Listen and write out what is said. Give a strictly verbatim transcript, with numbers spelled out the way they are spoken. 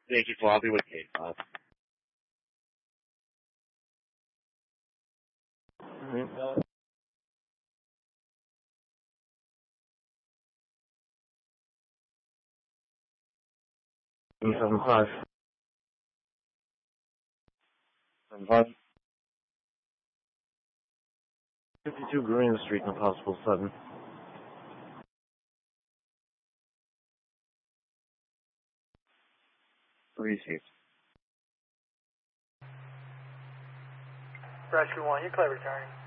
Thank you, I'll be with Kate, Bob. Mm-hmm. Seven five. Seven five. Fifty-two Green Street, Impossible Seven. Received. Rescue one, you're clear returning.